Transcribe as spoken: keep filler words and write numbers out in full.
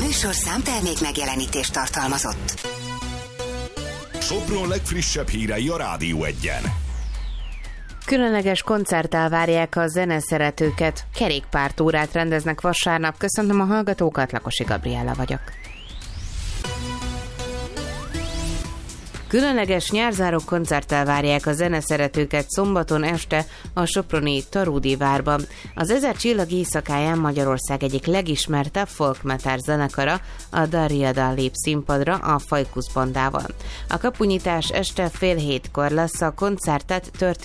műsor számtermék megjelenítést tartalmazott. Sopron legfrissebb hírei a Rádió Egyen. Különleges koncerttel várják a zeneszeretőket. Kerékpártúrát rendeznek vasárnap. Köszöntöm a hallgatókat, Lakosi Gabriella vagyok. Különleges nyárzáró koncerttel várják a zeneszeretőket szombaton este a soproni Tarudi várban. Az Ezer csillag éjszakáján Magyarország egyik legismertebb folk metal zenekara, a Darriada lép színpadra a Fajkusz bandával. A kapunyítás este fél hétkor lesz, a koncertet történet